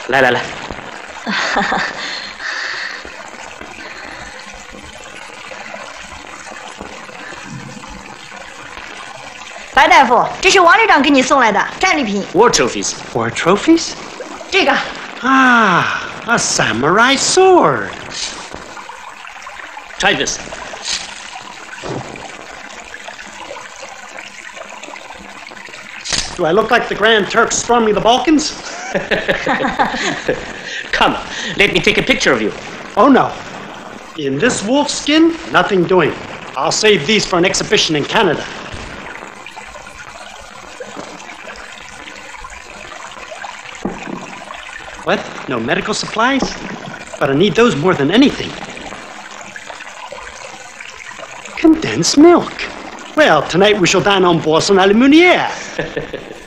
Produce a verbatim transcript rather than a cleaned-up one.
来来来。 白大夫，这是王旅长给你送来的战利品。 War trophies. War trophies? 这个。 Ah, a samurai sword. Try this. Do I look like the Grand Turk storming the Balkans? Come, let me take a picture of you. Oh no. In this wolf skin, nothing doing. I'll save these for an exhibition in Canada. What? No medical supplies? But I need those more than anything. Condensed milk. Well, tonight we shall dine en boisson à la meunière.